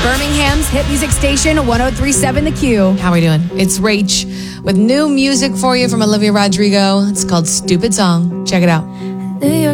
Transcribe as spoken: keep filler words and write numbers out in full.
Birmingham's hit music station, one oh three point seven The Q. How are we doing? It's Rach with new music for you from Olivia Rodrigo. It's called Stupid Song. Check it out. New York